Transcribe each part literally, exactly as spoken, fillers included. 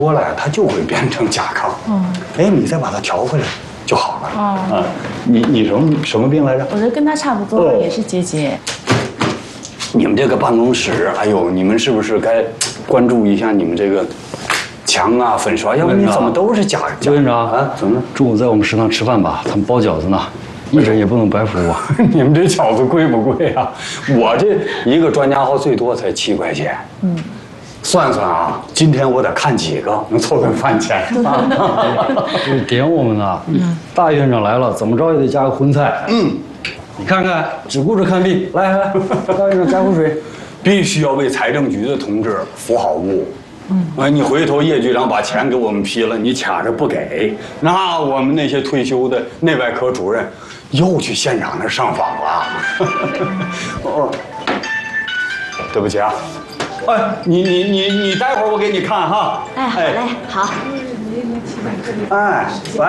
多了，它就会变成甲亢。嗯，哎，你再把它调回来就好了。哦，啊，你你什么什么病来着？ 我这跟他差不多，也是结节。 你们这个办公室，哎呦，你们是不是该关注一下你们这个墙啊、粉刷？要不你怎么都是假？ 朱院长啊，怎么了？ 中午在我们食堂吃饭吧，他们包饺子呢，一人也不能白服我。 你们这饺子贵不贵啊？我这一个专家号最多才七块钱。嗯。算算啊，今天我得看几个能凑顿饭钱啊！ 这是点我们呢。嗯，大院长来了，怎么着也得加个荤菜。嗯，你看看，只顾着看病。来来，大院长加壶水。 必须要为财政局的同志服好务。嗯，哎，你回头叶局长把钱给我们批了，你卡着不给，那我们那些退休的内外科主任又去县长那上访了。哦，对不起啊。哎，你你你你待会儿我给你看哈。 哎，好嘞，好。 哎，喂，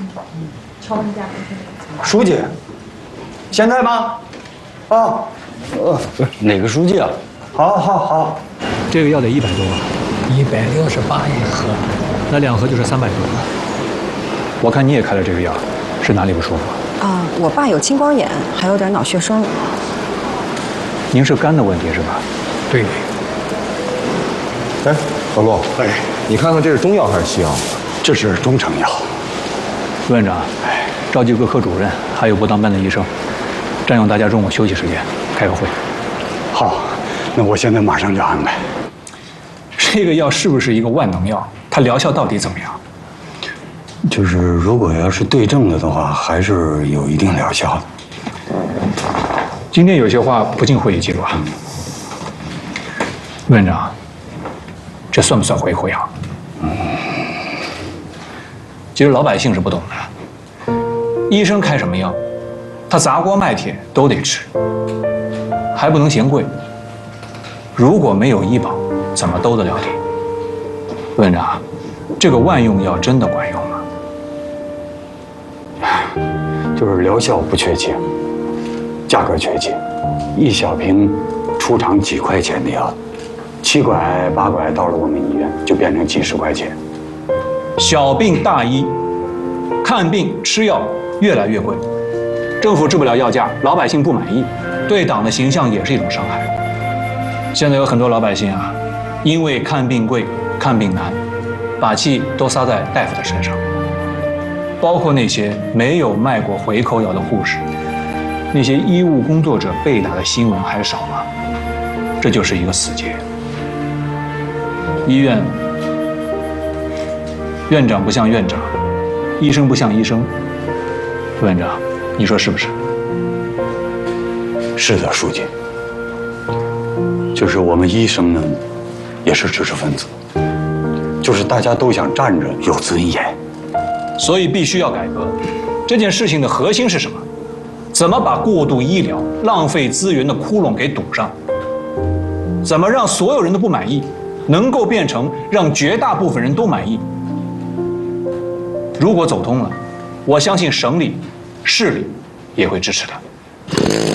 书记，现在吗？啊， 呃，不是哪个书记啊？ 好，好，好。 这个药得一百多吧？一百六十八一盒，那两盒就是三百多。我看你也开了这个药，是哪里不舒服？ 啊，我爸有青光眼，还有点脑血栓。 您是肝的问题是吧？对。 哎，小陆，哎，你看看这是中药还是西药？ 这是中成药。 陆院长，哎，召集各科主任，还有不当班的医生，占用大家中午休息时间，开个会。 好，那我现在马上就安排。 这个药是不是一个万能药？它疗效到底怎么样？ 就是如果要是对症了的话，还是有一定疗效的。 今天有些话不进会议记录啊。陆院长。这算不算回回啊？嗯，其实老百姓是不懂的，医生开什么药，他砸锅卖铁都得吃，还不能嫌贵。如果没有医保，怎么兜得了底？陆院长，这个万用药真的管用吗？ 就是疗效不确切，价格确切，一小瓶出厂几块钱的药。七拐八拐到了我们医院，就变成几十块钱。 小病大医，看病吃药越来越贵，政府治不了药价，老百姓不满意，对党的形象也是一种伤害。现在有很多老百姓啊，因为看病贵、看病难，把气都撒在大夫的身上，包括那些没有卖过回口药的护士，那些医务工作者被打的新闻还少吗？这就是一个死结。医院院长不像院长，医生不像医生。陆院长，你说是不是？ 是的，书记。就是我们医生呢，也是知识分子，就是大家都想站着有尊严， 所以必须要改革。这件事情的核心是什么？怎么把过度医疗、浪费资源的窟窿给堵上？怎么让所有人都不满意？能够变成让绝大部分人都满意。如果走通了，我相信省里、市里也会支持的。